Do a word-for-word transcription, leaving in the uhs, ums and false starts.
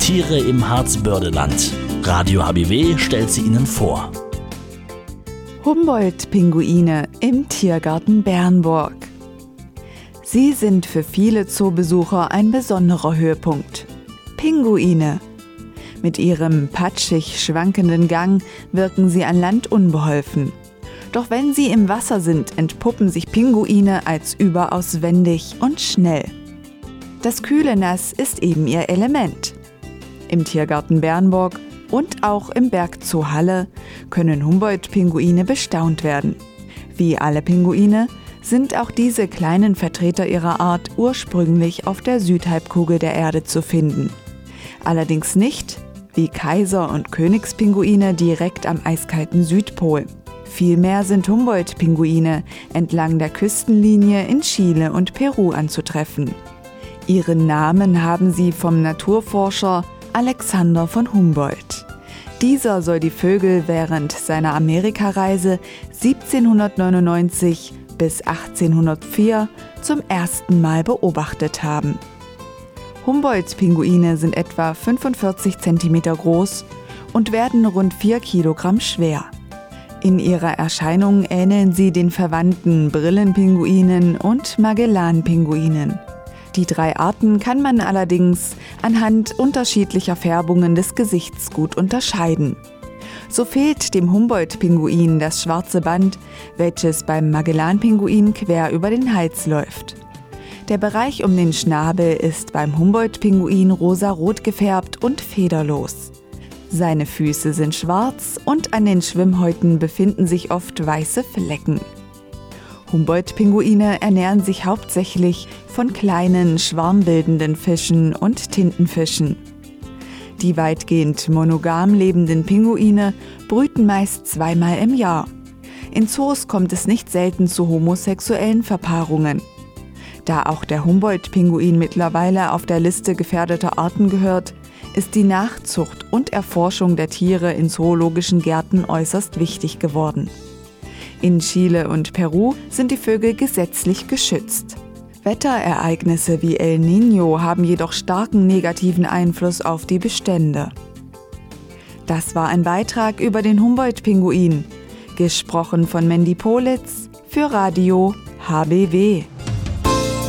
Tiere im Harzbördeland. Radio H B W stellt sie Ihnen vor. Humboldt-Pinguine im Tiergarten Bernburg. Sie sind für viele Zoobesucher ein besonderer Höhepunkt. Pinguine. Mit ihrem patschig schwankenden Gang wirken sie an Land unbeholfen. Doch wenn sie im Wasser sind, entpuppen sich Pinguine als überaus wendig und schnell. Das kühle Nass ist eben ihr Element. Im Tiergarten Bernburg und auch im Bergzoo Halle können Humboldt-Pinguine bestaunt werden. Wie alle Pinguine sind auch diese kleinen Vertreter ihrer Art ursprünglich auf der Südhalbkugel der Erde zu finden. Allerdings nicht, wie Kaiser- und Königspinguine, direkt am eiskalten Südpol. Vielmehr sind Humboldt-Pinguine entlang der Küstenlinie in Chile und Peru anzutreffen. Ihren Namen haben sie vom Naturforscher Alexander von Humboldt. Dieser soll die Vögel während seiner Amerikareise siebzehnhundertneunundneunzig bis achtzehnhundertvier zum ersten Mal beobachtet haben. Humboldt-Pinguine sind etwa fünfundvierzig Zentimeter groß und werden rund vier Kilogramm schwer. In ihrer Erscheinung ähneln sie den verwandten Brillenpinguinen und Magellan-Pinguinen. Die drei Arten kann man allerdings anhand unterschiedlicher Färbungen des Gesichts gut unterscheiden. So fehlt dem Humboldt-Pinguin das schwarze Band, welches beim Magellan-Pinguin quer über den Hals läuft. Der Bereich um den Schnabel ist beim Humboldt-Pinguin rosarot gefärbt und federlos. Seine Füße sind schwarz und an den Schwimmhäuten befinden sich oft weiße Flecken. Humboldt-Pinguine ernähren sich hauptsächlich von kleinen, schwarmbildenden Fischen und Tintenfischen. Die weitgehend monogam lebenden Pinguine brüten meist zweimal im Jahr. In Zoos kommt es nicht selten zu homosexuellen Verpaarungen. Da auch der Humboldt-Pinguin mittlerweile auf der Liste gefährdeter Arten gehört, ist die Nachzucht und Erforschung der Tiere in zoologischen Gärten äußerst wichtig geworden. In Chile und Peru sind die Vögel gesetzlich geschützt. Wetterereignisse wie El Niño haben jedoch starken negativen Einfluss auf die Bestände. Das war ein Beitrag über den Humboldt-Pinguin, gesprochen von Mandy Politz für Radio H B W.